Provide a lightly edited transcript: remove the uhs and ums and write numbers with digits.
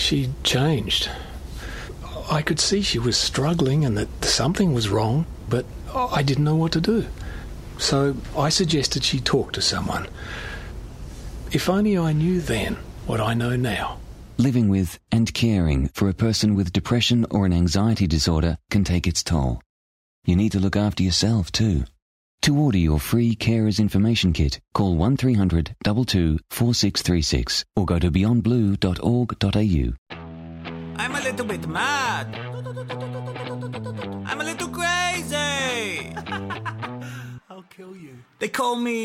She'd changed. I could see she was struggling and that something was wrong, but I didn't know what to do. So I suggested she talk to someone. If only I knew then what I know now. Living with and caring for a person with depression or an anxiety disorder can take its toll. You need to look after yourself too. To order your free Carers Information Kit, call 1300 22 4636 or go to beyondblue.org.au. I'm a little bit mad. I'm a little crazy. I'll kill you. They call me